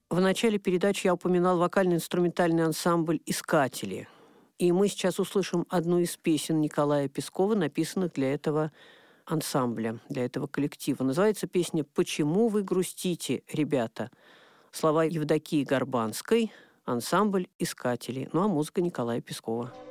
В начале передачи я упоминал вокально-инструментальный ансамбль «Искатели». И мы сейчас услышим одну из песен Николая Пескова, написанных для этого ансамбля, для этого коллектива. Называется песня «Почему вы грустите, ребята?». Слова Евдокии Горбанской, ансамбль «Искатели», ну а музыка Николая Пескова.